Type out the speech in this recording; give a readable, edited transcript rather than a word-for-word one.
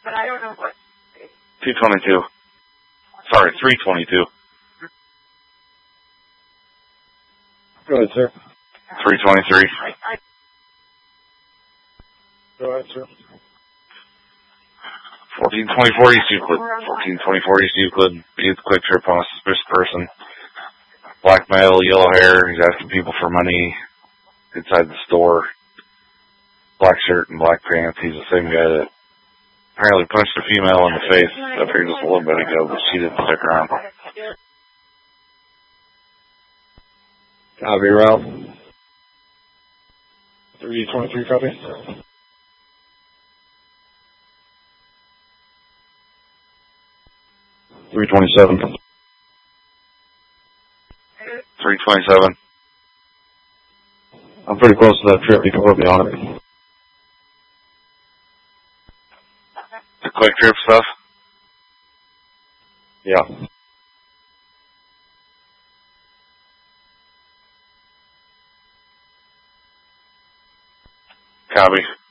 But I don't know what. 222. Sorry, 322. Go ahead, sir. 323. Go ahead, sir. 1424 East Euclid. 1424 East Euclid. Be at the Quick Trip on a suspicious person. Black male, yellow hair. He's asking people for money inside the store. Black shirt and black pants. He's the same guy that apparently punched a female in the face up here just a little bit ago, but she didn't stick around. Copy, Ralph. 323 copy. $327. 327. I'm pretty close to that trip. You can put me on it. The Quick Trip stuff? Yeah. Copy.